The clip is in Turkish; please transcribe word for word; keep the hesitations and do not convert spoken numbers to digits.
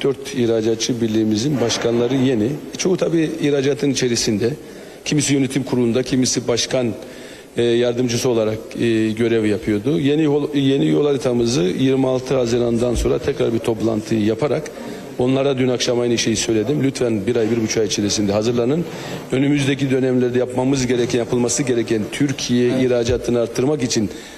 dört İhracatçı Birliğimizin başkanları yeni. Çoğu tabii ihracatın içerisinde. Kimisi yönetim kurulunda, kimisi başkan e, yardımcısı olarak e, görev yapıyordu. Yeni yol, yeni yol haritamızı yirmi altı Haziran'dan sonra tekrar bir toplantıyı yaparak onlara dün akşam aynı şeyi söyledim. Lütfen bir ay, bir buçuk ay içerisinde hazırlanın. Önümüzdeki dönemlerde yapmamız gereken, yapılması gereken Türkiye ihracatını arttırmak için